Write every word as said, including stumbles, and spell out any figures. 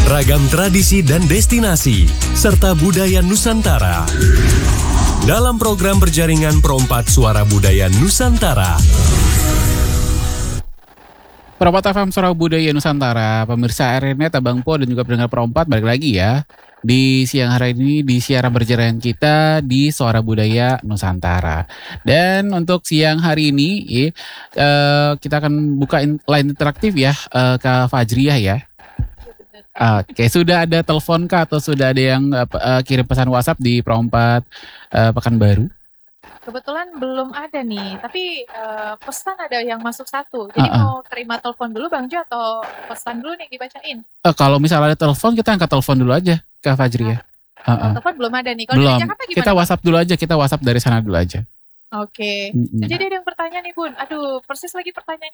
Ragam tradisi dan destinasi, serta budaya Nusantara. Dalam program berjaringan Perompat Suara Budaya Nusantara. Perompat F M Suara Budaya Nusantara, pemirsa R N Net, Abang Po, dan juga pendengar Perompat, balik lagi ya. Di siang hari ini, di siaran berjaringan kita di Suara Budaya Nusantara. Dan untuk siang hari ini, eh, kita akan buka in, line interaktif ya, eh, Kak Fajriah ya. Oke, sudah ada telepon kah atau sudah ada yang uh, kirim pesan WhatsApp di Perompat uh, Pekanbaru? Kebetulan belum ada nih, tapi uh, pesan ada yang masuk satu. Jadi uh-uh. mau terima telepon dulu Bang Jo atau pesan dulu nih dibacain? Uh, kalau misalnya ada telepon, kita angkat telepon dulu aja, Kak Fajri ya. Nah, uh-uh. Telepon belum ada nih. Kalau belum. Dari Jakarta gimana? Kita WhatsApp dulu aja, kita WhatsApp dari sana dulu aja. Oke. Okay. Mm-hmm. Jadi ada yang bertanya nih Bun. Aduh, persis lagi pertanyaannya